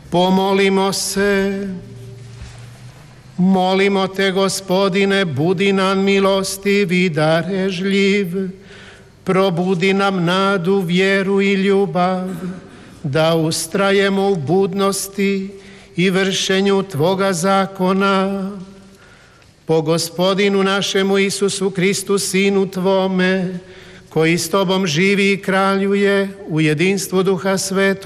Pomolimo se. Molimo te, Gospodine, budi nam milostiv i darežljiv, probudi nam nadu, vjeru i ljubav, da ustrajemo u budnosti i vršenju Tvoga zakona. Po Gospodinu našemu Isusu Kristu, Sinu Tvome, koji s Tobom živi i kraljuje u jedinstvu Duha Svetog,